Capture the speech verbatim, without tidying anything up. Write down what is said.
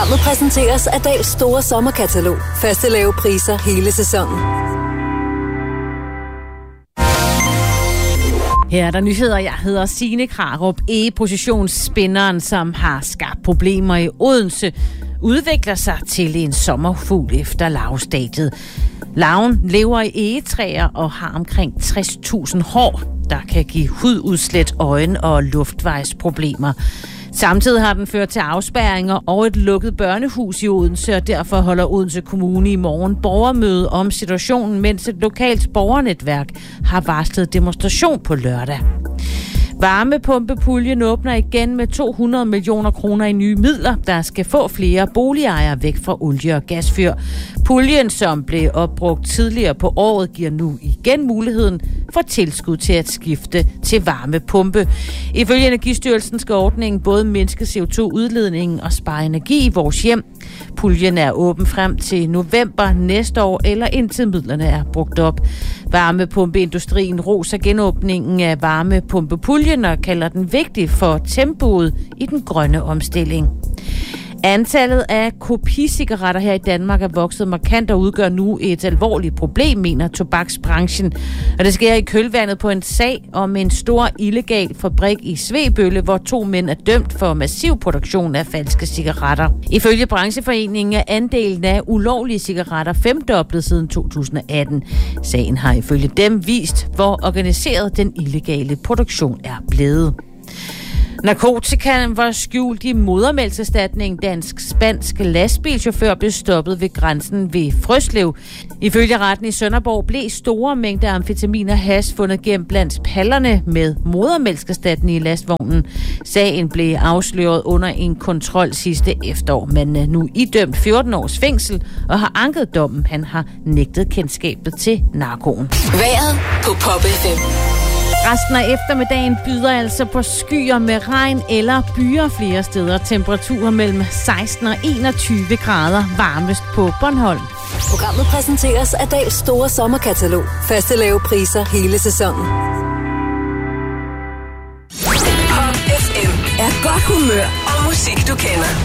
Programmet præsenteres af Dahls store sommerkatalog. Faste lave priser hele sæsonen. Her er der nyheder. Jeg hedder Signe Krarup. E-positionsspinderen, som har skabt problemer i Odense, udvikler sig til en sommerfugl efter larvestadiet. Larven lever i egetræer og har omkring tres tusind hår, der kan give hududslæt, øjen- og luftvejsproblemer. Samtidig har den ført til afspærringer og et lukket børnehus i Odense, og derfor holder Odense Kommune i morgen borgermøde om situationen, mens et lokalt borgernetværk har varslet demonstration på lørdag. Varmepumpepuljen åbner igen med to hundrede millioner kroner i nye midler, der skal få flere boligejere væk fra olie- og gasfyr. Puljen, som blev opbrugt tidligere på året, giver nu igen muligheden for tilskud til at skifte til varmepumpe. Ifølge Energistyrelsen skal ordningen både mindske C O to udledningen og spare energi i vores hjem. Puljen er åben frem til november næste år, eller indtil midlerne er brugt op. Varmepumpeindustrien roser genåbningen af varmepumpepuljen og kalder den vigtig for tempoet i den grønne omstilling. Antallet af kopicigaretter her i Danmark er vokset markant og udgør nu et alvorligt problem, mener tobaksbranchen. Og det sker i kølvandet på en sag om en stor illegal fabrik i Svebølle, hvor to mænd er dømt for massiv produktion af falske cigaretter. Ifølge brancheforeningen er andelen af ulovlige cigaretter femdoblet siden to tusind og atten. Sagen har ifølge dem vist, hvor organiseret den illegale produktion er blevet. Narkotikaen var skjult i modermælkserstatning. Dansk-spansk lastbilchauffør blev stoppet ved grænsen ved Frøslev. Ifølge retten i Sønderborg blev store mængder amfetamin og hash fundet gennem blandt pallerne med modermælkserstatning i lastvognen. Sagen blev afsløret under en kontrol sidste efterår, men er nu idømt fjorten års fængsel og har anket dommen. Han har nægtet kendskabet til narkoen. Vejret på Pop F M. Resten af eftermiddagen byder altså på skyer med regn eller byer flere steder. Temperaturer mellem seksten og enogtyve grader, varmest på Bornholm. Programmet præsenteres af Dahls store sommerkatalog. Faste lave priser hele sæsonen. Pop F M er godt humør og musik, du kender.